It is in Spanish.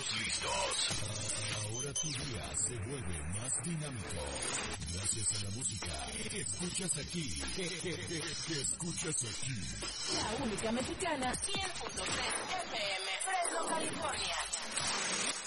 listos. Ahora tu día se vuelve más dinámico. Gracias a la música que escuchas aquí. Que escuchas aquí. La única mexicana, 100.3 FM, Fresno, California.